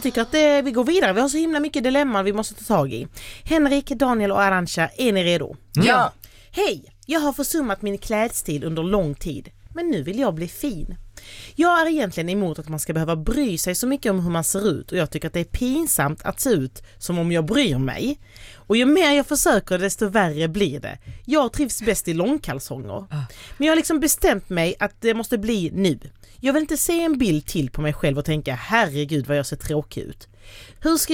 tycker att vi går vidare. Vi har så himla mycket dilemman vi måste ta tag i. Henrik, Daniel och Arantxa, är ni redo? Ja. Hej, jag har försummat min klädstil under lång tid. Men nu vill jag bli fin. Jag är egentligen emot att man ska behöva bry sig så mycket om hur man ser ut. Och jag tycker att det är pinsamt att se ut som om jag bryr mig. Och ju mer jag försöker desto värre blir det. Jag trivs bäst i långkalsonger. Men jag har liksom bestämt mig att det måste bli nu. Jag vill inte se en bild till på mig själv och tänka herregud vad jag ser tråkig ut. Hur ska